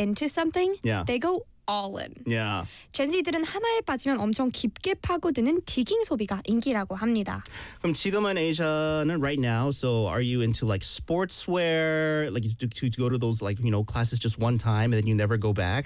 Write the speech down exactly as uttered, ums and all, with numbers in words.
into something, Yeah. they go all in. Yeah. 젠지들은 하나에 빠지면 엄청 깊게 파고드는 디깅 소비가 인기라고 합니다. 그럼 지금은 Asia는 right now, so are you into like sportswear, like to, to go to those like, you know, classes just one time and then you never go back?